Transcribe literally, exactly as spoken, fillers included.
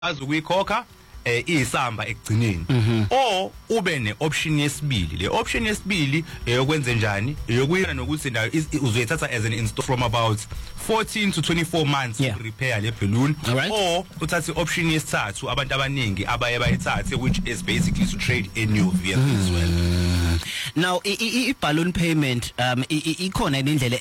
azukuyikhokha eh isamba ekugcineni o ube neoption yesibili le option yesibili eyokwenza njani eyokuyena nokuthi nayo uzoyithatha as an install from about fourteen to twenty-four months yeah. to repair le balloon right. or uthatha option yesithathu abantu abaningi abaye bayithathe which is basically to trade a new vehicle mm. as well. Now i balloon payment um ikhona indlela